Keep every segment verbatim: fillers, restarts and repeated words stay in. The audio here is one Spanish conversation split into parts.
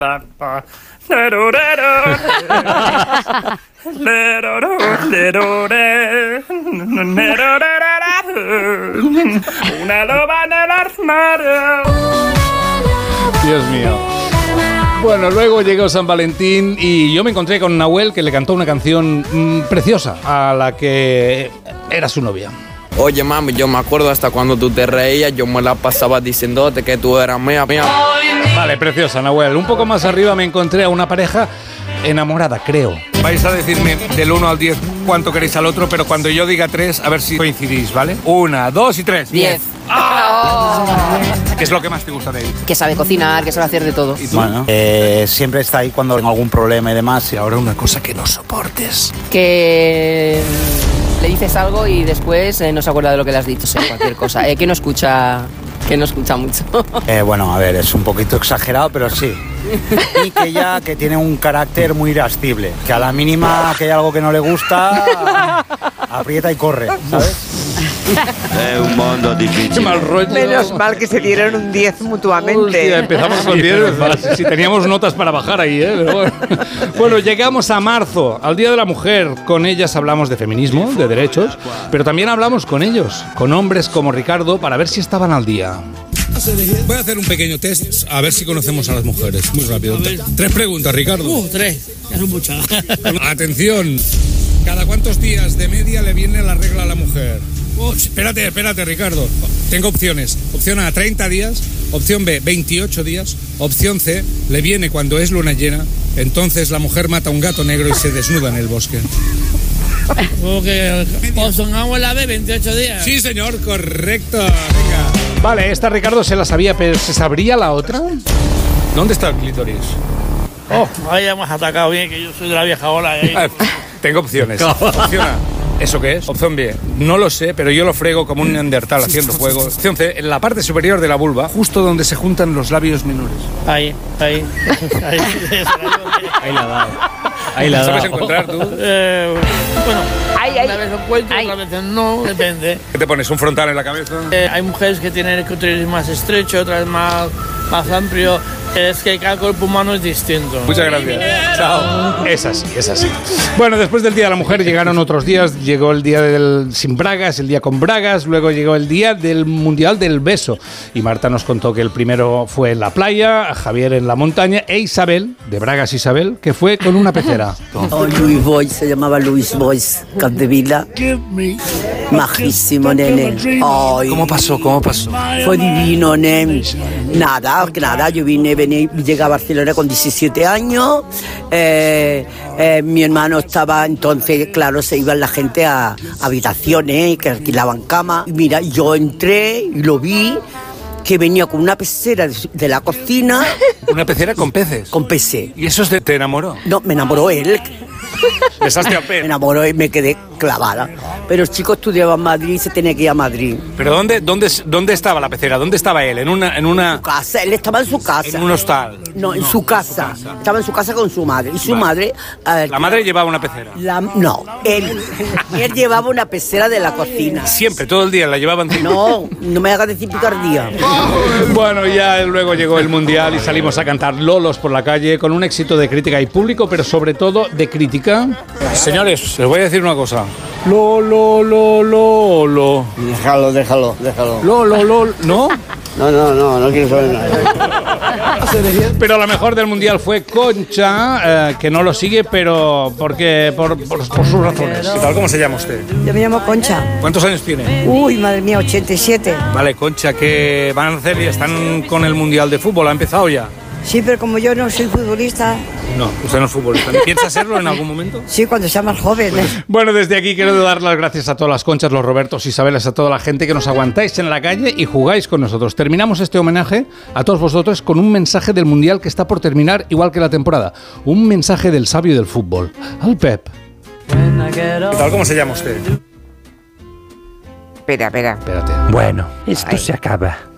Una loba en el armario. Dios mío. Bueno, luego llegó San Valentín y yo me encontré con Nahuel, que le cantó una canción mmm, preciosa a la que era su novia. Oye, mami, yo me acuerdo hasta cuando tú te reías, yo me la pasaba diciéndote que tú eras mía, mía. Vale, preciosa, Nahuel. Un poco más arriba me encontré a una pareja enamorada, creo. Vais a decirme del uno al diez cuánto queréis al otro, pero cuando yo diga tres, a ver si coincidís, ¿vale? Una, dos y tres. Diez. ¡Ah! ¿Qué es lo que más te gusta de él? Que sabe cocinar, que sabe hacer de todo. ¿Y tú? Bueno, eh, siempre está ahí cuando tengo algún problema y demás. Y ahora una cosa que no soportes. Que le dices algo y después eh, no se acuerda de lo que le has dicho, o sea, cualquier cosa. Eh, que no escucha, que no escucha mucho. Eh, bueno, a ver, es un poquito exagerado, pero sí. Y que ella que tiene un carácter muy irascible, que a la mínima que hay algo que no le gusta, aprieta y corre, ¿sabes? Es un mundo difícil. Qué mal rollo. Menos mal que se dieron un diez mutuamente. Hostia, empezamos con diez. Si teníamos notas para bajar ahí, ¿eh? Pero bueno. Bueno, llegamos a marzo, al Día de la Mujer. Con ellas hablamos de feminismo, de derechos, pero también hablamos con ellos, con hombres como Ricardo, para ver si estaban al día. Voy a hacer un pequeño test, a ver si conocemos a las mujeres. Muy rápido. Tres preguntas, Ricardo. Uh, tres. Ya son muchas. Atención. ¿Cada cuántos días de media le viene la regla a la mujer? Oh, espérate, espérate, Ricardo. Tengo opciones. Opción A, treinta días. Opción B, veintiocho días. Opción C, le viene cuando es luna llena. Entonces la mujer mata a un gato negro y se desnuda en el bosque. ¿Cómo que posongamos la B, veintiocho días? Sí, señor, correcto. Venga. Vale, esta Ricardo se la sabía, pero ¿se sabría la otra? ¿Dónde está el clítoris? Oh, ahí hemos atacado bien, que yo soy de la vieja ola. ¿Eh? Tengo opciones. Opción A. ¿Eso qué es? Opción B. No lo sé, pero yo lo frego como un neandertal haciendo fuego. Opción C. En la parte superior de la vulva, justo donde se juntan los labios menores. Ahí, ahí. Ahí, ahí la ha dado. Ahí la ha dado. ¿Sabes encontrar tú? Eh, bueno, ay, ay, una vez lo encuentro, ay. otra vez no, depende. ¿Qué te pones? ¿Un frontal en la cabeza? Eh, hay mujeres que tienen el clítoris más estrecho, otras más, más amplio. Es que cada cuerpo humano es distinto. Muchas gracias. Chao. Es así, es así. Bueno, después del Día de la Mujer llegaron otros días. Llegó el día del sin bragas, el día con bragas. Luego llegó el día del Mundial del Beso. Y Marta nos contó que el primero fue en la playa, Javier en la montaña e Isabel, de Bragas Isabel, que fue con una pecera. Oh, Luis Boyce, se llamaba Luis Boyce, Capdevila. Majísimo, nene. Ay, ¿Cómo pasó? ¿Cómo pasó? fue divino, nene. Nada, nada, yo vine, vine, llegué a Barcelona con diecisiete años. Eh, eh, mi hermano estaba, entonces, claro, se iban la gente a, a habitaciones que alquilaban cama. Y mira, yo entré y lo vi, que venía con una pecera de, de la cocina. ¿Una pecera con peces? Con peces. ¿Y eso es de, te enamoró? No, me enamoró él. Besaste a pez. Me enamoró y me quedé clavada. Pero el chico estudiaba en Madrid y se tenía que ir a Madrid. ¿Pero dónde, dónde, dónde estaba la pecera? ¿Dónde estaba él? ¿En una, en una...? Su casa, él estaba en su casa. ¿En un hostal? No, en no, su casa. Su casa. Estaba en su casa con su madre. Y su vale. madre... Eh, ¿La madre llevaba una pecera? La, no, él. Él llevaba una pecera de la cocina. ¿Siempre? ¿Todo el día la llevaban? No, no me hagas decir picardía. Bueno, ya luego llegó el Mundial y salimos a cantar lolos por la calle con un éxito de crítica y público, pero sobre todo de crítica. Señores, les voy a decir una cosa. Lo, lo, lo, lo, lo. Déjalo, déjalo, déjalo. Lo, lo, lo, ¿no? No, no, no, no quiero saber nada. Pero la mejor del Mundial fue Concha, eh, que no lo sigue, pero porque por, por, por sus razones. ¿Qué tal? ¿Cómo se llama usted? Yo me llamo Concha. ¿Cuántos años tiene? Uy, madre mía, ochenta y siete. Vale, Concha, ¿qué van a hacer? ¿Están con el Mundial de Fútbol? ¿Ha empezado ya? Sí, pero como yo no soy futbolista... No, usted no es futbolista. ¿Piensa serlo en algún momento? Sí, cuando sea más joven. ¿eh? Bueno, desde aquí quiero dar las gracias a todas las Conchas, los Robertos, Isabelas, a toda la gente que nos aguantáis en la calle y jugáis con nosotros. Terminamos este homenaje a todos vosotros con un mensaje del Mundial que está por terminar, igual que la temporada. Un mensaje del sabio del fútbol, al Pep. ¿Qué tal? ¿Cómo se llama usted? Espera, espera. Espérate. Bueno, esto Ay. se acaba.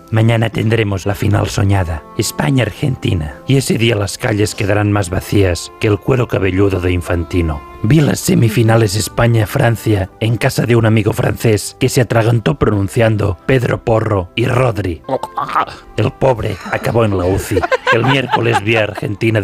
Mañana tendremos la final soñada, España-Argentina, y ese día las calles quedarán más vacías que el cuero cabelludo de Infantino. Vi las semifinales España-Francia en casa de un amigo francés que se atragantó pronunciando Pedro Porro y Rodri. El pobre acabó en la U C I. El miércoles vi a Argentina